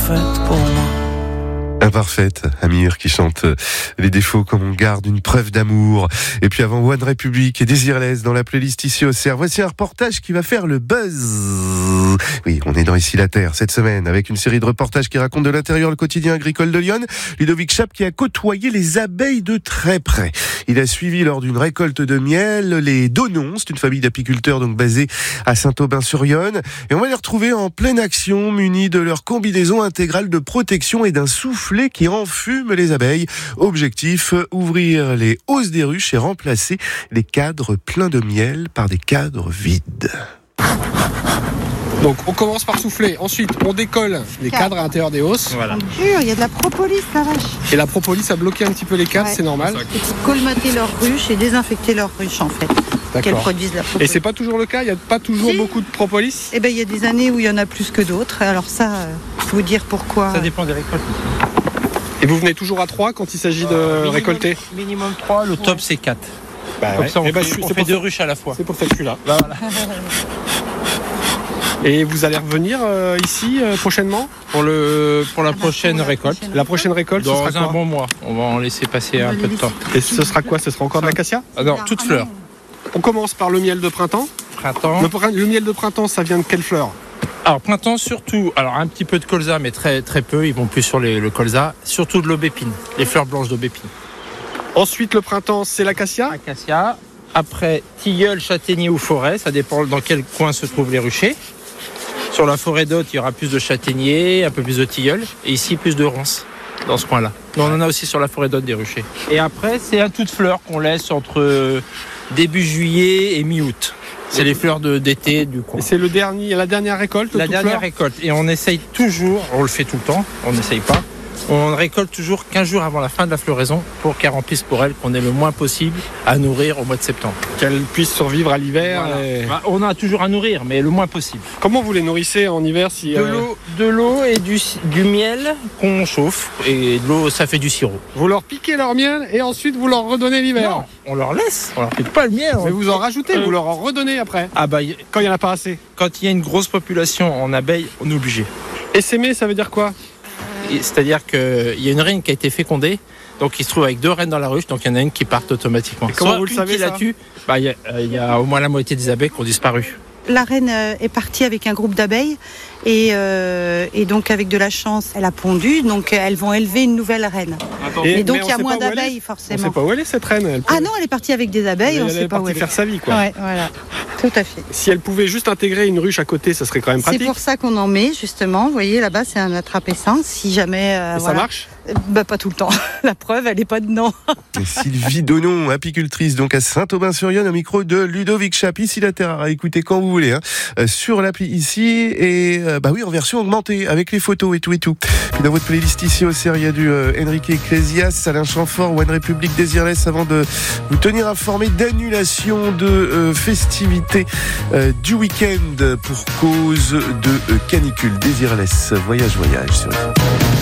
imparfaite pour moi. Imparfaite, Amir qui chante les défauts comme on garde une preuve d'amour. Et puis avant One Republic et Désirless dans la playlist ici au CERF. Voici un reportage qui va faire le buzz. Oui, on est dans Ici la Terre cette semaine avec une série de reportages qui racontent de l'intérieur le quotidien agricole de Lyon. Ludovic Chape qui a côtoyé les abeilles de très près. Il a suivi lors d'une récolte de miel les Donons, c'est une famille d'apiculteurs donc basée à Saint-Aubin-sur-Yonne. Et on va les retrouver en pleine action, munis de leur combinaison intégrale de protection et d'un soufflet qui enfume les abeilles. Objectif, ouvrir les hausses des ruches et remplacer les cadres pleins de miel par des cadres vides. Donc on commence par souffler, ensuite on décolle les cadres à l'intérieur des hausses. Voilà. Il y a de la propolis, la vache. Et la propolis a bloqué un petit peu les cadres, c'est normal. C'est pour colmater leurs ruches et désinfecter leurs ruches en fait. Qu'elles produisent la propolis. Et c'est pas toujours le cas, il n'y a pas toujours beaucoup de propolis. Eh ben il y a des années où il y en a plus que d'autres. Alors ça, je vais vous dire pourquoi. Ça dépend des récoltes. Et vous venez toujours à 3 quand il s'agit de récolter? Minimum 3, le top c'est 4. Comme ça on fait 2 ruches à la fois. C'est pour ça que je suis là. Voilà. Et vous allez revenir ici prochainement pour la prochaine récolte. La prochaine récolte, dans ce sera un bon mois. On va en laisser passer un peu de temps. Et ce sera quoi? Ce sera encore de l'acacia? Non, toutes fleurs. On commence par le miel de printemps. Le miel de printemps, ça vient de quelle fleur? Alors printemps surtout, alors un petit peu de colza mais très très peu, ils vont plus sur le colza, surtout de l'aubépine, les fleurs blanches d'aubépine. Ensuite le printemps c'est l'acacia. Acacia, après tilleul, châtaignier ou forêt, ça dépend dans quel coin se trouvent les ruchers. Sur la forêt d'Hôte, il y aura plus de châtaignier, un peu plus de tilleul et ici plus de ronces dans ce coin-là. Mais on en a aussi sur la forêt d'Hôte des ruchers. Et après c'est un tout de fleurs qu'on laisse entre début juillet et mi-août. C'est les fleurs d'été du coin. Et c'est la dernière récolte? La dernière récolte. Et on essaye toujours, on le fait tout le temps, on n'essaye pas, on récolte toujours 15 jours avant la fin de la floraison pour qu'elle remplisse pour elle, qu'on ait le moins possible à nourrir au mois de septembre. Qu'elle puisse survivre à l'hiver. Voilà. On a toujours à nourrir, mais le moins possible. Comment vous les nourrissez en hiver De l'eau et du miel qu'on chauffe. Et de l'eau, ça fait du sirop. Vous leur piquez leur miel et ensuite vous leur redonnez l'hiver? Non, on leur laisse. On leur pique pas le miel. Mais vous en rajoutez, vous leur en redonnez après. Ah bah, quand il n'y en a pas assez. Quand il y a une grosse population en abeilles, on est obligé. Essaimer, ça veut dire quoi? C'est-à-dire qu'il y a une reine qui a été fécondée, donc il se trouve avec 2 reines dans la ruche, donc il y en a une qui part automatiquement. Et comment vous le savez, ça tue, il y a au moins la moitié des abeilles qui ont disparu. La reine est partie avec un groupe d'abeilles et donc avec de la chance, elle a pondu, donc elles vont élever une nouvelle reine. Et donc il y a moins d'abeilles forcément. On ne sait pas où elle est cette reine. Ah non, elle est partie avec des abeilles, on ne sait pas où elle est. Faire sa vie quoi. Ouais, voilà. Tout à fait. Si elle pouvait juste intégrer une ruche à côté, ça serait quand même pratique. C'est pour ça qu'on en met justement. Vous voyez là-bas, c'est un attrape-essaim. Si jamais. Ça marche? Pas tout le temps. La preuve, elle n'est pas dedans. Et Sylvie Donon, apicultrice donc à Saint-Aubin-sur-Yonne, au micro de Ludovic Chape. Ici la Terre, à écouter quand vous voulez, sur l'appli ici et oui en version augmentée avec les photos et tout. Et dans votre playlist ici au CERF, il y a du Enrique Iglesias, Alain Chamfort, One Republic, Désirless, avant de vous tenir informé d'annulation de festivités du week-end pour cause de canicule. Désirless, voyage sur